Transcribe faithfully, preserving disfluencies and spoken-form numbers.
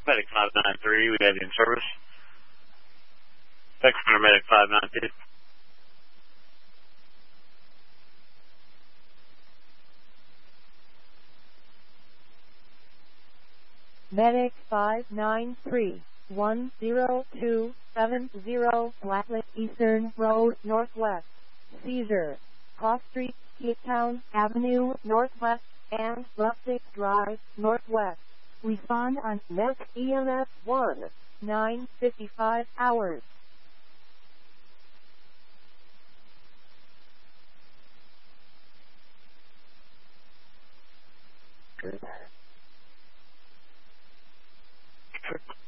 Medic five nine three, we have you in service. Exeter Medic five nine two. Medic five nine three, one zero two seven zero, Flatlet Eastern Road, Northwest. Seizure. Cross Street, Cape Town Avenue, Northwest, and Rustic Drive, Northwest. Respond on Met E M S one, nine fifty-five hours.